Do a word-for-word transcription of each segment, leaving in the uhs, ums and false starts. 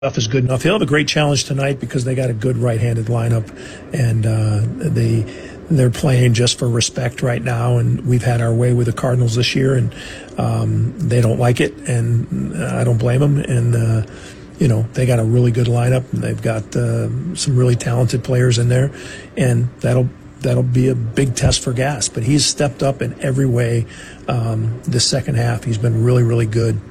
Stuff is good enough. He'll have a great challenge tonight because they got a good right-handed lineup, and uh, they they're playing just for respect right now. And we've had our way with the Cardinals this year, and um, they don't like it, and I don't blame them. And uh, you know, they got a really good lineup, and they've got uh, some really talented players in there, and that'll that'll be a big test for Gas. But he's stepped up in every way um, this second half. He's been really, really good.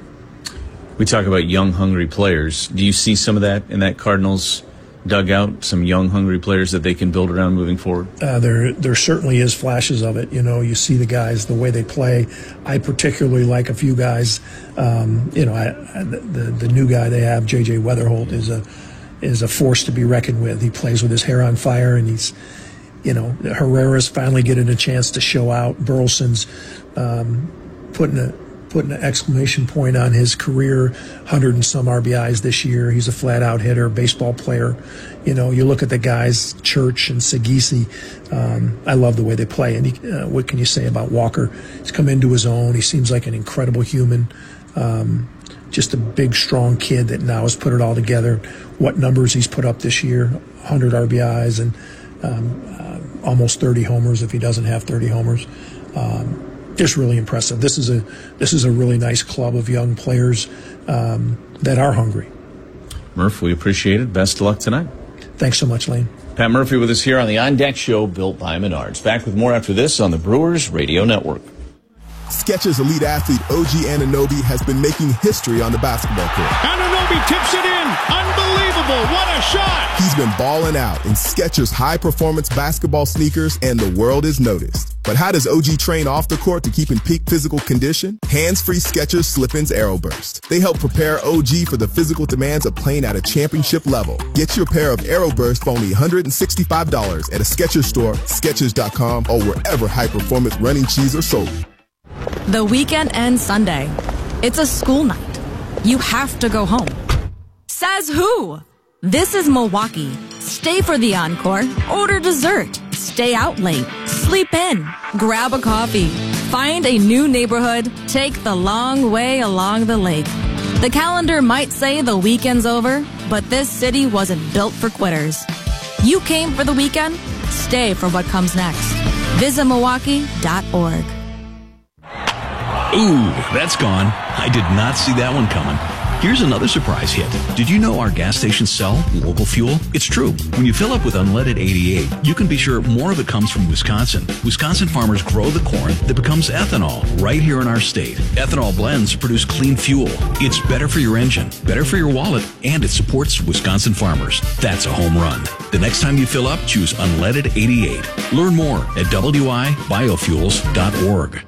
We talk about young, hungry players. Do you see some of that in that Cardinals dugout? Some young, hungry players that they can build around moving forward? Uh, there, there certainly is flashes of it. You know, you see the guys, the way they play. I particularly like a few guys. Um, you know, I, I, the the new guy they have, J J Weatherholt, is a is a force to be reckoned with. He plays with his hair on fire, and he's, you know, Herrera's finally getting a chance to show out. Burleson's um, putting a putting an exclamation point on his career, one hundred and some R B Is this year. He's a flat-out hitter, baseball player. You know, you look at the guys, Church and Segisi. Um, I love the way they play. And he, uh, what can you say about Walker? He's come into his own. He seems like an incredible human. Um, just a big, strong kid that now has put it all together. What numbers he's put up this year, one hundred R B Is and um, uh, almost thirty homers if he doesn't have thirty homers. Um, Just really impressive. This is a this is a really nice club of young players um, that are hungry. Murph, we appreciate it. Best of luck tonight. Thanks so much, Lane. Pat Murphy with us here on the On Deck Show, built by Menards. Back with more after this on the Brewers Radio Network. Skechers elite athlete O G Anunoby has been making history on the basketball court. Anunoby tips it in. Unbelievable. What a shot. He's been balling out in Skechers high-performance basketball sneakers, and the world is noticed. But how does O G train off the court to keep in peak physical condition? Hands-free Skechers Slip-ins Aeroburst. They help prepare O G for the physical demands of playing at a championship level. Get your pair of Aeroburst for only one hundred sixty-five dollars at a Skechers store, Skechers dot com, or wherever high-performance running shoes are sold. The weekend ends Sunday. It's a school night. You have to go home. Says who? This is Milwaukee. Stay for the encore. Order dessert. Stay out late. Sleep in. Grab a coffee. Find a new neighborhood. Take the long way along the lake. The calendar might say the weekend's over, but this city wasn't built for quitters. You came for the weekend? Stay for what comes next. Visit Milwaukee dot org. Ooh, that's gone. I did not see that one coming. Here's another surprise hit. Did you know our gas stations sell local fuel? It's true. When you fill up with Unleaded eighty-eight, you can be sure more of it comes from Wisconsin. Wisconsin farmers grow the corn that becomes ethanol right here in our state. Ethanol blends produce clean fuel. It's better for your engine, better for your wallet, and it supports Wisconsin farmers. That's a home run. The next time you fill up, choose Unleaded eighty-eight. Learn more at W I biofuels dot org.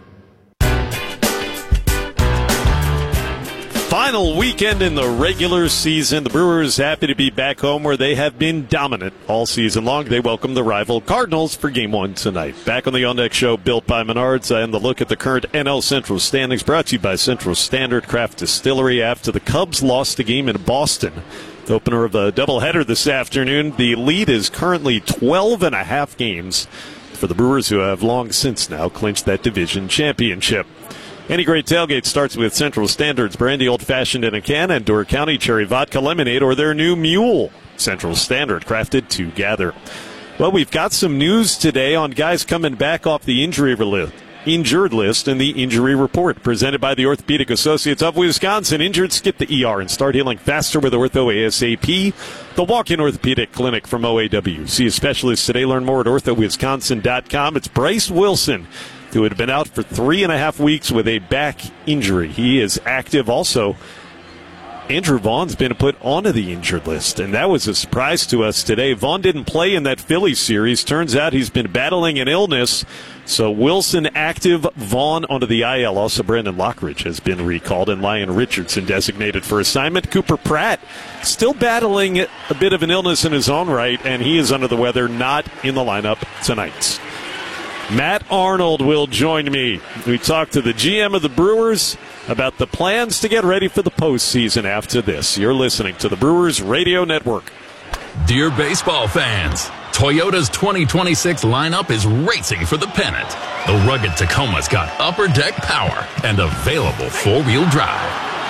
Final weekend in the regular season. The Brewers happy to be back home where they have been dominant all season long. They welcome the rival Cardinals for game one tonight. Back on the On Deck Show, built by Menards, and the look at the current N L Central standings brought to you by Central Standard Craft Distillery. After the Cubs lost the game in Boston, the opener of the doubleheader this afternoon, the lead is currently twelve and a half games for the Brewers, who have long since now clinched that division championship. Any great tailgate starts with Central Standard's brandy old-fashioned in a can and Door County cherry vodka lemonade, or their new mule. Central Standard, crafted to gather. Well, we've got some news today on guys coming back off the injury list. Injured list and the injury report presented by the Orthopedic Associates of Wisconsin. Injured, skip the E R and start healing faster with Ortho ASAP. The walk-in orthopedic clinic from O A W. See a specialist today. Learn more at ortho wisconsin dot com. It's Bryce Wilson, who had been out for three and a half weeks with a back injury. He is active. Also, Andrew Vaughn's been put onto the injured list, and that was a surprise to us today. Vaughn didn't play in that Phillies series. Turns out he's been battling an illness. So Wilson active, Vaughn onto the I L. Also, Brandon Lockridge has been recalled, and Lyon Richardson designated for assignment. Cooper Pratt still battling a bit of an illness in his own right, and he is under the weather, not in the lineup tonight. Matt Arnold will join me. We talked to the G M of the Brewers about the plans to get ready for the postseason after this. You're listening to the Brewers Radio Network. Dear baseball fans, Toyota's twenty twenty-six lineup is racing for the pennant. The rugged Tacoma's got upper deck power and available four-wheel drive.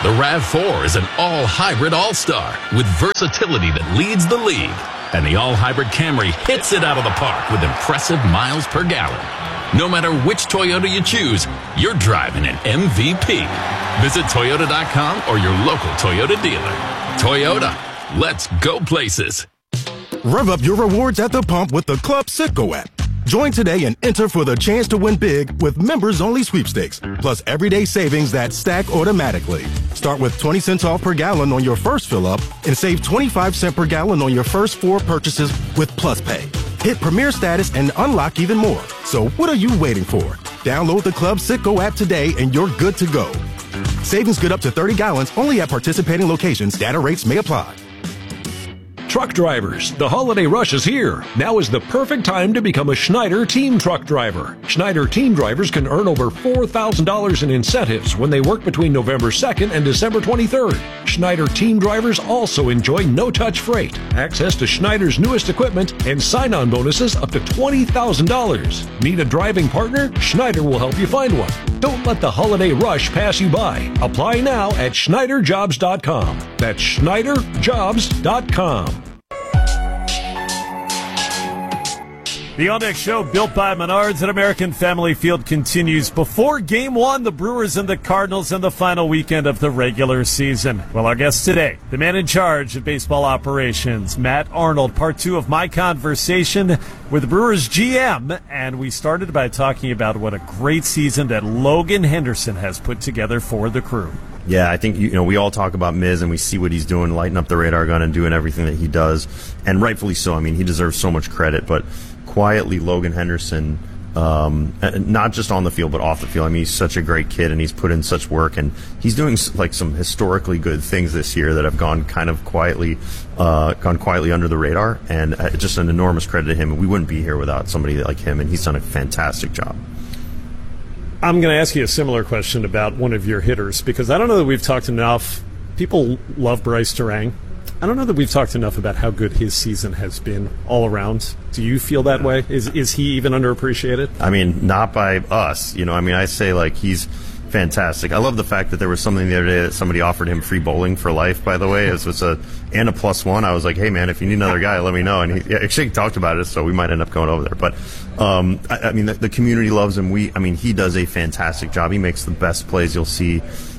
The RAV four is an all-hybrid all-star with versatility that leads the league. And the all-hybrid Camry hits it out of the park with impressive miles per gallon. No matter which Toyota you choose, you're driving an M V P. Visit Toyota dot com or your local Toyota dealer. Toyota, let's go places. Rev up your rewards at the pump with the Club Citgo app. Join today and enter for the chance to win big with members-only sweepstakes, plus everyday savings that stack automatically. Start with twenty cents off per gallon on your first fill-up and save twenty-five cents per gallon on your first four purchases with Plus Pay. Hit Premier status and unlock even more. So what are you waiting for? Download the Club Citgo app today and you're good to go. Savings good up to thirty gallons only at participating locations. Data rates may apply. Truck drivers, the holiday rush is here. Now is the perfect time to become a Schneider Team Truck Driver. Schneider Team Drivers can earn over four thousand dollars in incentives when they work between November second and December twenty-third. Schneider Team Drivers also enjoy no-touch freight, access to Schneider's newest equipment, and sign-on bonuses up to twenty thousand dollars. Need a driving partner? Schneider will help you find one. Don't let the holiday rush pass you by. Apply now at Schneider Jobs dot com. That's Schneider Jobs dot com. The On Deck Show, built by Menards at American Family Field, continues before Game one, the Brewers and the Cardinals in the final weekend of the regular season. Well, our guest today, the man in charge of baseball operations, Matt Arnold, part two of my conversation with the Brewers G M. And we started by talking about what a great season that Logan Henderson has put together for the Crew. Yeah, I think, you know, we all talk about Miz and we see what he's doing, lighting up the radar gun and doing everything that he does, and rightfully so. I mean, he deserves so much credit, but quietly, Logan Henderson, um, not just on the field but off the field. I mean, he's such a great kid and he's put in such work, and he's doing like some historically good things this year that have gone kind of quietly, uh, gone quietly under the radar. And uh, just an enormous credit to him. We wouldn't be here without somebody like him, and he's done a fantastic job. I'm going to ask you a similar question about one of your hitters, because I don't know that we've talked enough. People love Bryce Durang. I don't know that we've talked enough about how good his season has been all around. Do you feel that way? Is is he even underappreciated? I mean, not by us. You know, I mean, I say, like, he's fantastic. I love the fact that there was something the other day that somebody offered him free bowling for life, by the way. It was a, and a plus one. I was like, hey, man, if you need another guy, let me know. And he actually talked about it, so we might end up going over there. But, um, I, I mean, the, the community loves him. We, I mean, he does a fantastic job. He makes the best plays you'll see.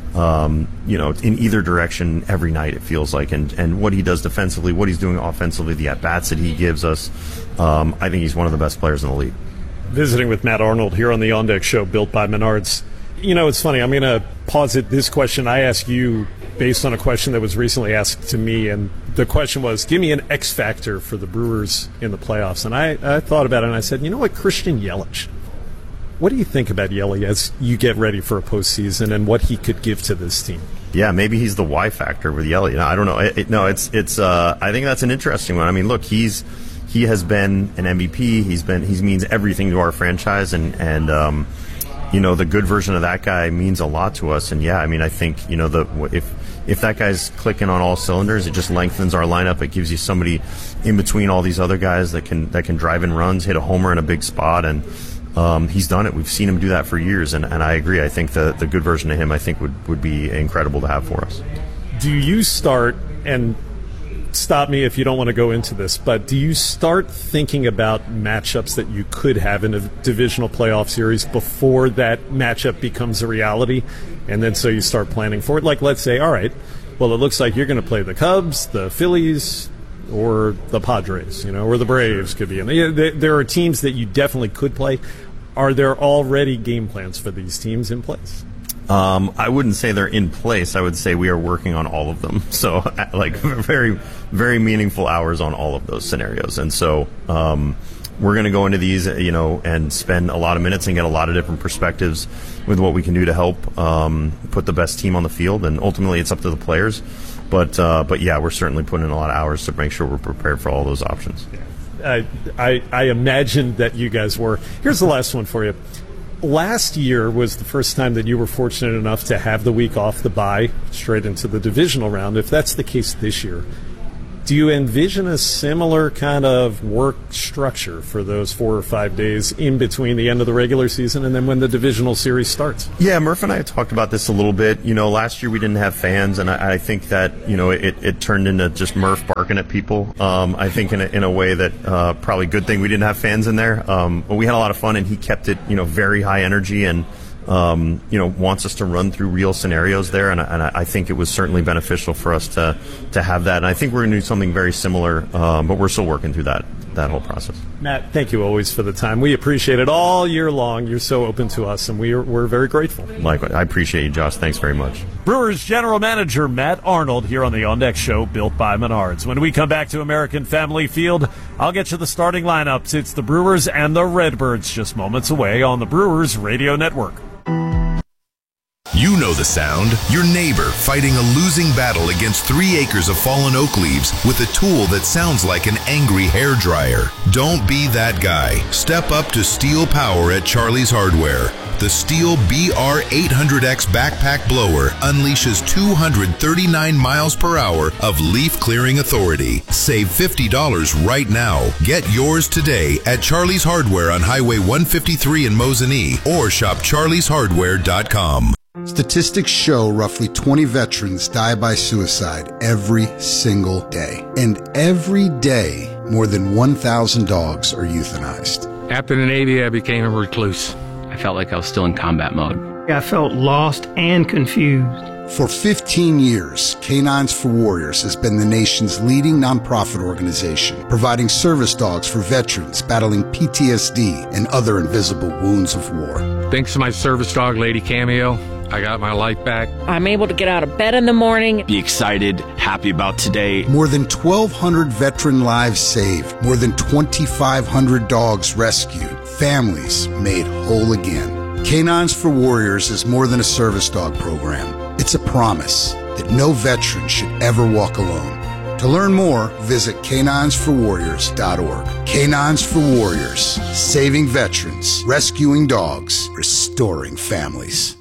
Um, you know, in either direction every night, it feels like, and, and what he does defensively, what he's doing offensively, the at-bats that he gives us, um, I think he's one of the best players in the league. Visiting with Matt Arnold here on the On Deck Show, built by Menards. You know, it's funny, I'm going to posit this question I ask you based on a question that was recently asked to me, and the question was, give me an X factor for the Brewers in the playoffs. And I, I thought about it, and I said, you know what, Christian Yelich. What do you think about Yelly as you get ready for a postseason and what he could give to this team? Yeah, maybe he's the Y factor with Yelly. No, I don't know. It, it, no, it's it's. Uh, I think that's an interesting one. I mean, look, he's he has been an M V P. He's been he means everything to our franchise, and and um, you know, the good version of that guy means a lot to us. And yeah, I mean, I think, you know, the if if that guy's clicking on all cylinders, it just lengthens our lineup. It gives you somebody in between all these other guys that can that can drive in runs, hit a homer in a big spot, and. Um, he's done it. We've seen him do that for years, and, and I agree. I think the, the good version of him, I think, would, would be incredible to have for us. Do you start, and stop me if you don't want to go into this, but do you start thinking about matchups that you could have in a divisional playoff series before that matchup becomes a reality, and then so you start planning for it? Like, let's say, all right, well, it looks like you're going to play the Cubs, the Phillies, or the Padres, you know, or the Braves could be in. There are teams that you definitely could play. Are there already game plans for these teams in place? Um, I wouldn't say they're in place. I would say we are working on all of them. So, like, very, very meaningful hours on all of those scenarios. And so, um, we're going to go into these, you know, and spend a lot of minutes and get a lot of different perspectives with what we can do to help um, put the best team on the field. And ultimately, it's up to the players. But, uh, but yeah, we're certainly putting in a lot of hours to make sure we're prepared for all those options. Yeah. I, I, I imagined that you guys were. Here's the last one for you. Last year was the first time that you were fortunate enough to have the week off the bye straight into the divisional round. If that's the case this year, Do you envision a similar kind of work structure for those four or five days in between the end of the regular season and then when the divisional series starts? Yeah, Murph and I have talked about this a little bit. You know, last year we didn't have fans, and I, I think that, you know, it, it turned into just Murph barking at people. Um, I think in a, in a way that uh, probably good thing we didn't have fans in there. Um, but we had a lot of fun, and he kept it, you know, very high energy and Um, you know, wants us to run through real scenarios there, and, and I think it was certainly beneficial for us to to have that. And I think we're going to do something very similar, um, but we're still working through that that whole process. Matt, thank you always for the time. We appreciate it all year long. You're so open to us, and we are, we're very grateful. Likewise, I appreciate you, Josh. Thanks very much. Brewers General Manager Matt Arnold here on the On Deck Show, built by Menards. When we come back to American Family Field, I'll get you the starting lineups. It's the Brewers and the Redbirds just moments away on the Brewers Radio Network. You know the sound. Your neighbor fighting a losing battle against three acres of fallen oak leaves with a tool that sounds like an angry hairdryer. Don't be that guy. Step up to Steel Power at Charlie's Hardware. The Steel B R eight hundred X backpack blower unleashes two hundred thirty-nine miles per hour of leaf clearing authority. Save fifty dollars right now. Get yours today at Charlie's Hardware on Highway one fifty-three in Mosinee or shop charlies hardware dot com. Statistics show roughly twenty veterans die by suicide every single day. And every day, more than one thousand dogs are euthanized. After the Navy, I became a recluse. I felt like I was still in combat mode. I felt lost and confused. For fifteen years, Canines for Warriors has been the nation's leading nonprofit organization, providing service dogs for veterans battling P T S D and other invisible wounds of war. Thanks to my service dog, Lady Cameo, I got my life back. I'm able to get out of bed in the morning. Be excited, happy about today. More than twelve hundred veteran lives saved. More than twenty-five hundred dogs rescued. Families made whole again. Canines for Warriors is more than a service dog program. It's a promise that no veteran should ever walk alone. To learn more, visit canines for warriors dot org. Canines for Warriors, saving veterans, rescuing dogs, restoring families.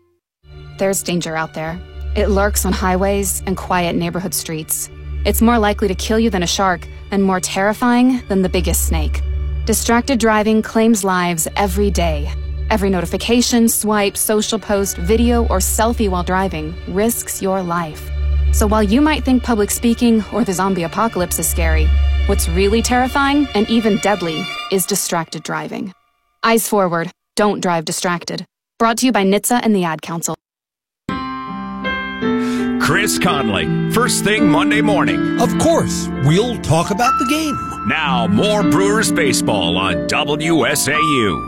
There's danger out there. It lurks on highways and quiet neighborhood streets. It's more likely to kill you than a shark and more terrifying than the biggest snake. Distracted driving claims lives every day. Every notification, swipe, social post, video, or selfie while driving risks your life. So while you might think public speaking or the zombie apocalypse is scary, what's really terrifying and even deadly is distracted driving. Eyes forward. Don't drive distracted. Brought to you by N H T S A and the Ad Council. Chris Conley, first thing Monday morning. Of course, we'll talk about the game. Now, more Brewers baseball on W S A U.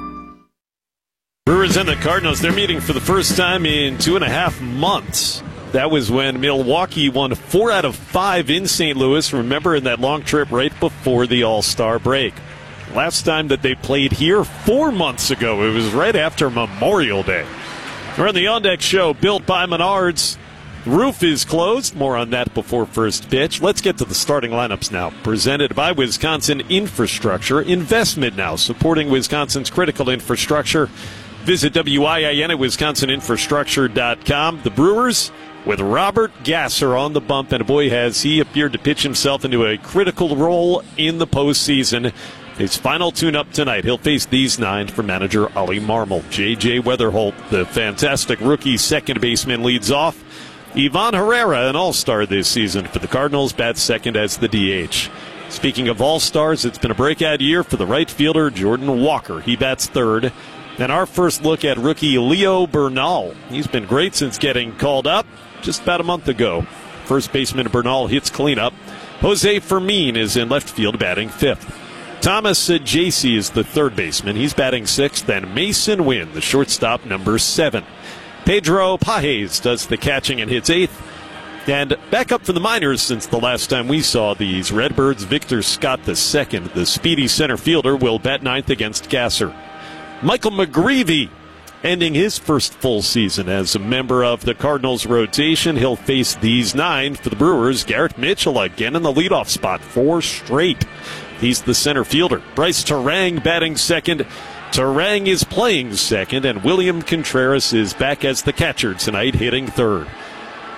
Brewers and the Cardinals, they're meeting for the first time in two and a half months. That was when Milwaukee won four out of five in Saint Louis. Remember, in that long trip right before the All-Star break. Last time that they played here, four months ago. It was right after Memorial Day. We're on the On Deck Show, built by Menards. Roof is closed. More on that before first pitch. Let's get to the starting lineups now. Presented by Wisconsin Infrastructure. Investment now, supporting Wisconsin's critical infrastructure. Visit W I I N at wisconsin infrastructure dot com. The Brewers with Robert Gasser on the bump, and boy, has he appeared to pitch himself into a critical role in the postseason. His final tune-up tonight. He'll face these nine for manager Ollie Marmol. J J Weatherholt, the fantastic rookie second baseman, leads off. Ivan Herrera, an all-star this season for the Cardinals, bats second as the D H. Speaking of all-stars, it's been a breakout year for the right fielder Jordan Walker. He bats third. And our first look at rookie Leo Bernal. He's been great since getting called up just about a month ago. First baseman Bernal hits cleanup. Jose Fermin is in left field batting fifth. Thomas Jaycee is the third baseman. He's batting sixth. And Mason Wynn, the shortstop, number seven. Pedro Pajes does the catching and hits eighth. And back up for the minors since the last time we saw these Redbirds, Victor Scott the second, the speedy center fielder, will bat ninth against Gasser. Michael McGreevy ending his first full season as a member of the Cardinals rotation. He'll face these nine for the Brewers. Garrett Mitchell again in the leadoff spot, four straight. He's the center fielder. Bryce Terang batting second. Terang is playing second, and William Contreras is back as the catcher tonight, hitting third.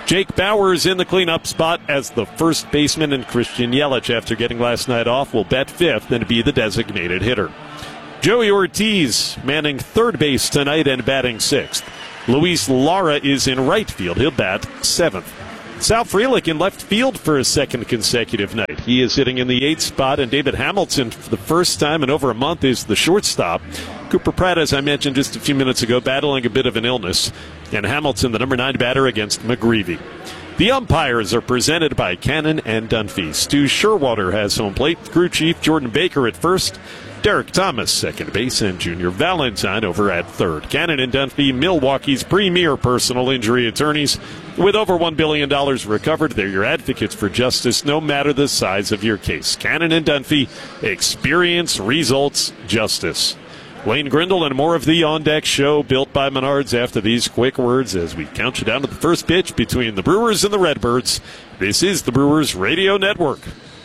Jake Bauers in the cleanup spot as the first baseman, and Christian Yelich, after getting last night off, will bat fifth and be the designated hitter. Joey Ortiz manning third base tonight and batting sixth. Luis Lara is in right field. He'll bat seventh. Sal Frelick in left field for a second consecutive night. He is hitting in the eighth spot, and David Hamilton, for the first time in over a month, is the shortstop. Cooper Pratt, as I mentioned just a few minutes ago, battling a bit of an illness, and Hamilton, the number nine batter, against McGreevy. The umpires are presented by Cannon and Dunphy. Stu Sherwater has home plate. Crew chief Jordan Baker at first. Derek Thomas, second base, and Junior Valentine over at third. Cannon and Dunphy, Milwaukee's premier personal injury attorneys. With over one billion dollars recovered, they're your advocates for justice, no matter the size of your case. Cannon and Dunphy, experience, results, justice. Wayne Grindle and more of the On Deck Show, built by Menards, after these quick words as we count you down to the first pitch between the Brewers and the Redbirds. This is the Brewers Radio Network.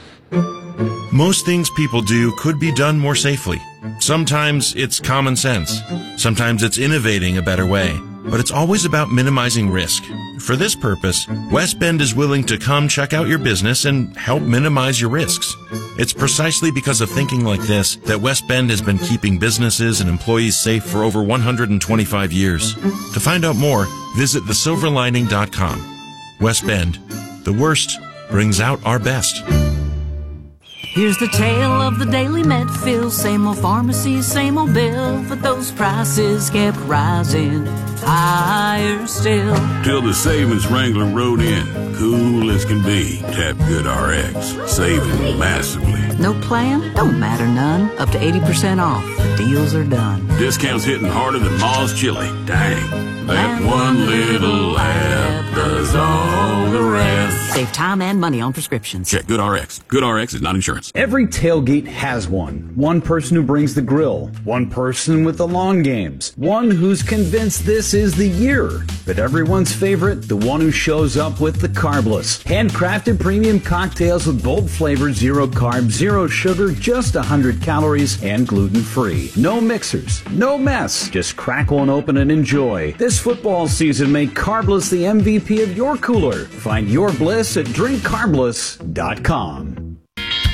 Most things people do could be done more safely. Sometimes it's common sense. Sometimes it's innovating a better way. But it's always about minimizing risk. For this purpose, West Bend is willing to come check out your business and help minimize your risks. It's precisely because of thinking like this that West Bend has been keeping businesses and employees safe for over one hundred twenty-five years. To find out more, visit the silver lining dot com. West Bend, the worst brings out our best. Here's the tale of the Daily Medfield. Same old pharmacy, same old bill, but those prices kept rising higher still. Till the savings Wrangler rode in, cool as can be. Tap Good R X, saving massively. No plan? Don't matter none. Up to eighty percent off. The deals are done. Discounts hitting harder than Ma's chili. Dang, that one little app does all the rest. Save time and money on prescriptions. Check Good R X. Good R X is not insurance. Every tailgate has one. One person who brings the grill. One person with the lawn games. One who's convinced this is the year. But everyone's favorite, the one who shows up with the Carbless. Handcrafted premium cocktails with bold flavor, zero carb, zero sugar, just one hundred calories, and gluten-free. No mixers, no mess. Just crack one open and enjoy. This football season, make Carbless the M V P of your cooler. Find your bliss at drink carbless dot com.